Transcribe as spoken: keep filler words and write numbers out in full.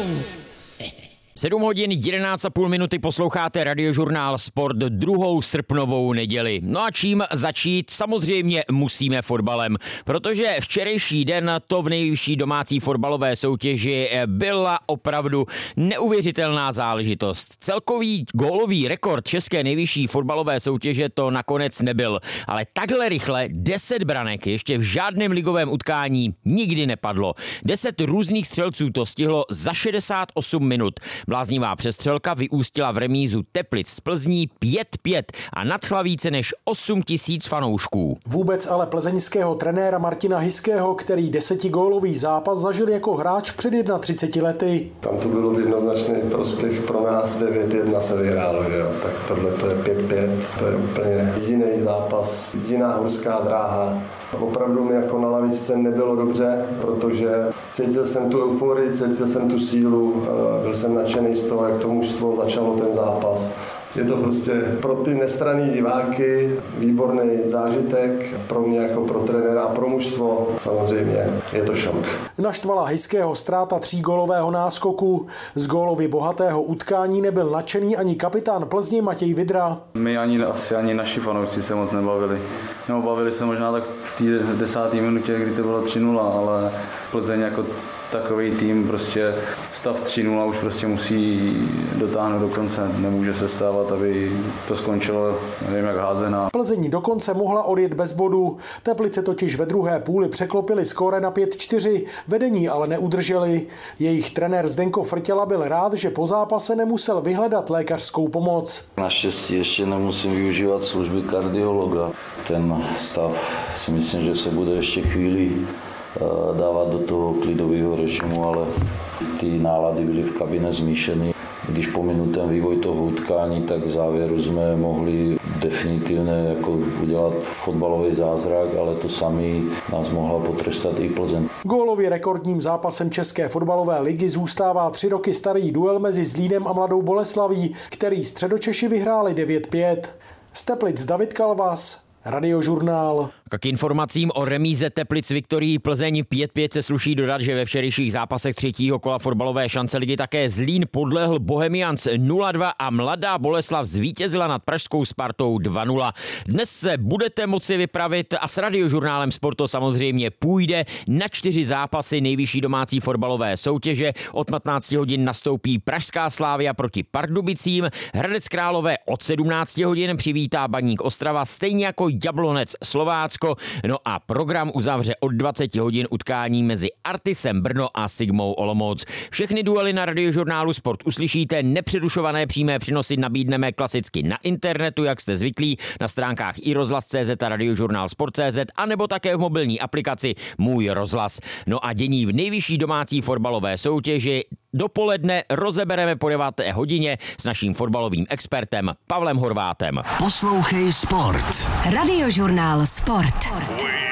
sedm hodin jedenáct a půl minuty posloucháte Radiožurnál Sport druhou srpnovou neděli. No a čím začít? Samozřejmě musíme fotbalem, protože včerejší den to v nejvyšší domácí fotbalové soutěži byla opravdu neuvěřitelná záležitost. Celkový gólový rekord české nejvyšší fotbalové soutěže to nakonec nebyl, ale takhle rychle deset branek ještě v žádném ligovém utkání nikdy nepadlo. Deset různých střelců to stihlo za šedesát osm minut. Bláznivá přestřelka vyústila v remízu Teplic z Plzní pět pět a nadchla více než osm tisíc fanoušků. Vůbec ale plzeňského trenéra Martina Hiského, který desetigólový zápas zažil jako hráč před třiceti jednou lety. Tam to bylo jednoznačný prospěch pro nás, devět jedna se vyhrálo, že jo? Tak tohle to je pět pět, to je úplně jiný zápas, jiná horská dráha. Opravdu mi jako na lavičce nebylo dobře, protože cítil jsem tu euforii, cítil jsem tu sílu, byl jsem nadšený z toho, jak to mužstvo začalo ten zápas. Je to prostě pro ty nestranný diváky výborný zážitek, pro mě jako pro trenéra a pro mužstvo samozřejmě je to šok. Naštvala Hiského ztráta třígólového náskoku. Z gólově bohatého utkání nebyl nadšený ani kapitán Plzně Matěj Vydra. My ani asi ani naši fanoušci se moc nebavili. No, bavili se možná tak v té desáté minutě, kdy to bylo tři nula, ale Plzeň jako takový tým prostě stav tři nula už prostě musí dotáhnout do konce. Nemůže se stávat, aby to skončilo, nevím jak házená. Plzeň dokonce mohla odjet bez bodu. Teplice totiž ve druhé půli překlopili skóre na pět čtyři, vedení ale neudrželi. Jejich trenér Zdenko Frtěla byl rád, že po zápase nemusel vyhledat lékařskou pomoc. Naštěstí ještě nemusím využívat služby kardiologa. Ten stav si myslím, že se bude ještě chvíli dávat do toho klidového režimu, ale ty nálady byly v kabině zmíšený. Když pominu ten vývoj toho utkání, tak v závěru jsme mohli definitivně jako udělat fotbalový zázrak, ale to samý nás mohla potrestat i Plzeň. Gólově rekordním zápasem České fotbalové ligy zůstává tři roky starý duel mezi Zlínem a Mladou Boleslaví, který Středočeši vyhráli devět pět. Z Teplic David Kalvas, Radiožurnál. K informacím o remíze Teplic Viktorií Plzeň pět pět se sluší dodat, že ve včerejších zápasech třetího kola fotbalové šance ligy také Zlín podlehl Bohemians nula dva a Mladá Boleslav zvítězila nad pražskou Spartou dva nula. Dnes se budete moci vypravit a s Radiožurnálem Sport to samozřejmě půjde na čtyři zápasy nejvyšší domácí fotbalové soutěže. Od patnáct hodin nastoupí pražská Slavia proti Pardubicím, Hradec Králové od sedmnáct hodin přivítá Baník Ostrava, stejně jako Jablonec Slovácko. No a program uzavře od dvacet hodin utkání mezi Artisem Brno a Sigmou Olomouc. Všechny duely na Radiožurnálu Sport uslyšíte, nepřerušované přímé přenosy nabídneme klasicky na internetu, jak jste zvyklí, na stránkách i rozhlas tečka cé zet a radiožurnál sport tečka cé zet, anebo také v mobilní aplikaci Můj rozhlas. No a dění v nejvyšší domácí fotbalové soutěži dopoledne rozebereme po deváté hodině s naším fotbalovým expertem Pavlem Horvátem. Poslouchej Sport. Radiožurnál Sport.